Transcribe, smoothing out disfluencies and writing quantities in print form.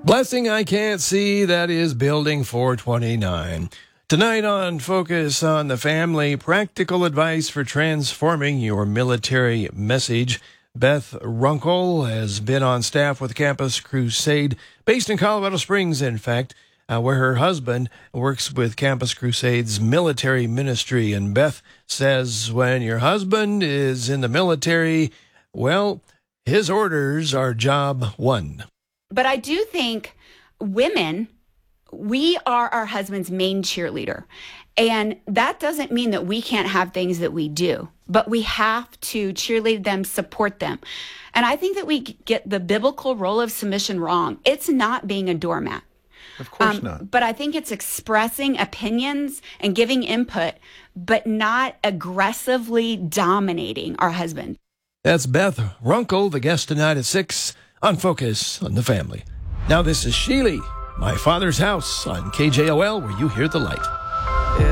Blessing I can't see, that is Building 429. Tonight on Focus on the Family, practical advice for transforming your military message. Beth Runkle has been on staff with Campus Crusade, based in Colorado Springs, in fact, where her husband works with Campus Crusade's military ministry. And Beth says when your husband is in the military, well, his orders are job one. But I do think women, we are our husband's main cheerleader. And that doesn't mean that we can't have things that we do, but we have to cheerlead them, support them. And I think that we get the biblical role of submission wrong. It's not being a doormat. Of course not. But I think it's expressing opinions and giving input, but not aggressively dominating our husband. That's Beth Runkle, the guest tonight at 6 on Focus on the Family. Now this is Sheely, My Father's House on KJOL, where you hear the light.